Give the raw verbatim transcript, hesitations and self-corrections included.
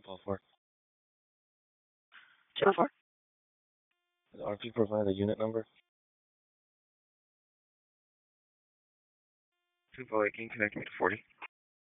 Paul four. Channel four. Does R P provide a unit number? two four eight, can you connect me to forty?